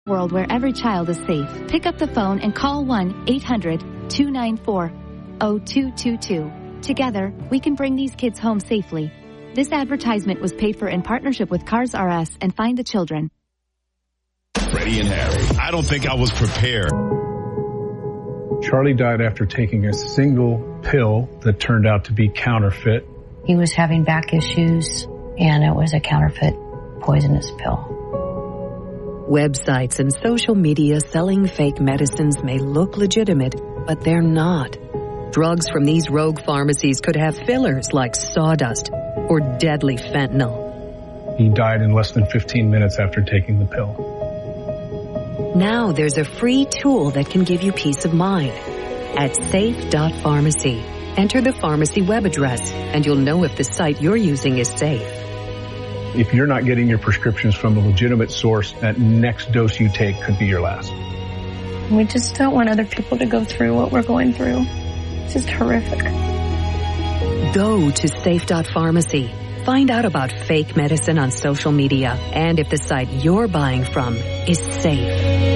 World where every child is safe. Pick up the phone and call 1-800-294-0222. Together, we can bring these kids home safely. This advertisement was paid for in partnership with Cars R Us and Find the Children. Freddie and Harry. I don't think I was prepared. Charlie died after taking a single pill that turned out to be counterfeit. He was having back issues, and it was a counterfeit poisonous pill. Websites and social media selling fake medicines may look legitimate, but they're not. Drugs from these rogue pharmacies could have fillers like sawdust or deadly fentanyl. He died in less than 15 minutes after taking the pill. Now there's a free tool that can give you peace of mind. At safe.pharmacy, enter the pharmacy web address, and you'll know if the site you're using is safe. If you're not getting your prescriptions from a legitimate source, that next dose you take could be your last. We just don't want other people to go through what we're going through. It's just horrific. Go to safe.pharmacy. Find out about fake medicine on social media and if the site you're buying from is safe.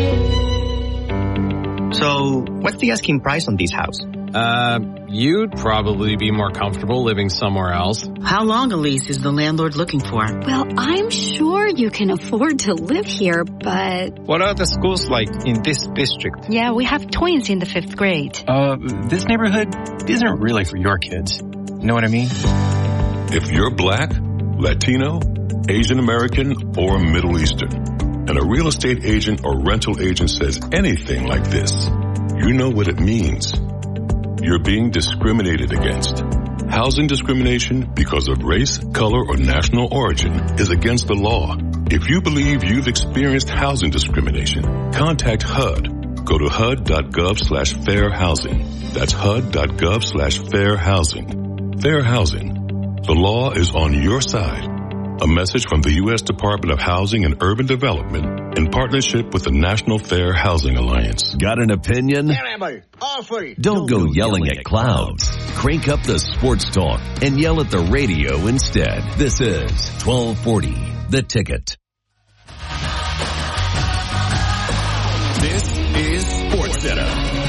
So, what's the asking price on this house? You'd probably be more comfortable living somewhere else. How long a lease is the landlord looking for? Well, I'm sure you can afford to live here, but... What are the schools like in this district? Yeah, we have twins in the 5th grade. This neighborhood isn't really for your kids. You know what I mean? If you're Black, Latino, Asian American, or Middle Eastern, and a real estate agent or rental agent says anything like this, you know what it means. You're being discriminated against. Housing discrimination because of race, color, or national origin is against the law. If you believe you've experienced housing discrimination, contact HUD. Go to HUD.gov/fair housing. That's HUD.gov/fair housing. Fair housing. The law is on your side. A message from the U.S. Department of Housing and Urban Development in partnership with the National Fair Housing Alliance. Got an opinion? Don't go yelling at clouds. Crank up the sports talk and yell at the radio instead. This is 1240 The Ticket. This is SportsCenter.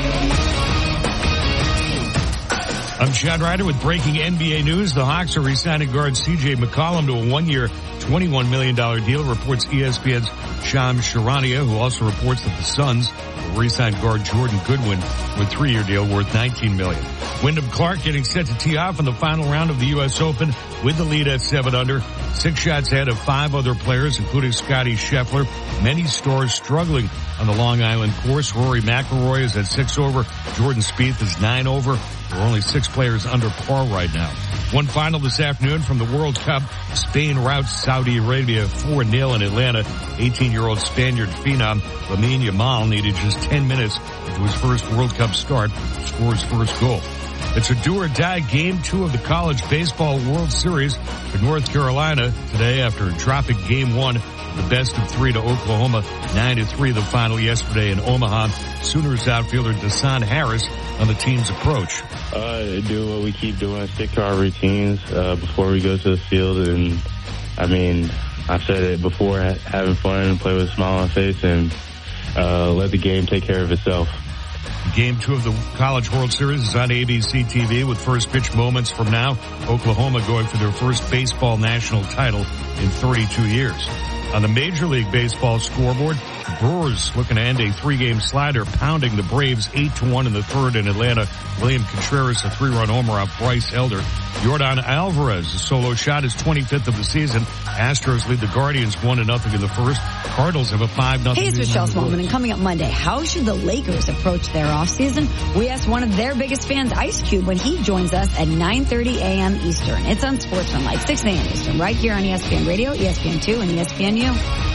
I'm Chad Ryder with breaking NBA news. The Hawks are re-signing guard C.J. McCollum to a one-year, $21 million deal, reports ESPN's Shams Charania, who also reports that the Suns will re-sign guard Jordan Goodwin with a 3-year deal worth $19 million. Wyndham Clark getting set to tee off in the final round of the U.S. Open with the lead at 7 under. 6 shots ahead of 5 other players, including Scottie Scheffler. Many stars struggling on the Long Island course. Rory McIlroy is at 6 over. Jordan Spieth is 9 over. There are only 6 players under par right now. One final this afternoon from the World Cup. Spain routs Saudi Arabia 4-0 in Atlanta. 18-year-old Spaniard phenom Lamine Yamal needed just 10 minutes into his first World Cup start to score his first goal. It's a do-or-die Game 2 of the College Baseball World Series for North Carolina today after dropping Game 1, the best of 3 to Oklahoma, 9-3 the final yesterday in Omaha. Sooners outfielder Deshaun Harris on the team's approach. Do what we keep doing, stick to our routines before we go to the field. And, I mean, I've said it before, having fun and play with a smile on the face and let the game take care of itself. Game 2 of the College World Series is on ABC TV with first pitch moments from now. Oklahoma going for their first baseball national title in 32 years. On the Major League Baseball scoreboard, the Brewers looking to end a 3-game slider, pounding the Braves 8-1 in the third in Atlanta. William Contreras, a 3-run homer off Bryce Elder. Yordan Alvarez, a solo shot, his 25th of the season. Astros lead the Guardians 1-0 in the first. Cardinals have a 5-0. Hey, it's Michelle Smallman, and coming up Monday, how should the Lakers approach their offseason? We asked one of their biggest fans, Ice Cube, when he joins us at 9:30 a.m. Eastern. It's on Sportsmanlike, 6 a.m. Eastern, right here on ESPN Radio, ESPN2, and ESPNU.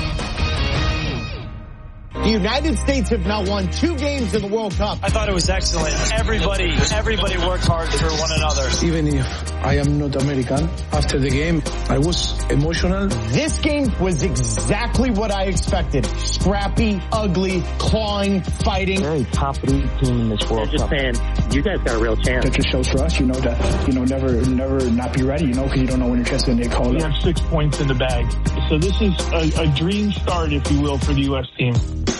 The United States have now won 2 games in the World Cup. I thought it was excellent. Everybody worked hard for one another. Even if I am not American, after the game, I was emotional. This game was exactly what I expected. Scrappy, ugly, clawing, fighting. Very top 3 team in this World Cup. Japan you guys got a real chance. That just shows for us, that, never not be ready, because you don't know when your kid's going to get called up. We have 6 points in the bag. So this is a dream start, if you will, for the U.S. team.